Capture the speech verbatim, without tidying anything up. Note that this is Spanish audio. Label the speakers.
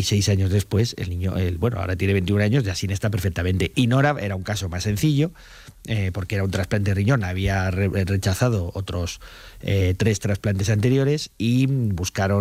Speaker 1: y seis años después, el niño, el, bueno, ahora tiene veintiún años, Yasin está perfectamente. Y Nora era un caso más sencillo, eh, porque era un trasplante de riñón, había re- rechazado otros eh, tres trasplantes anteriores y buscaron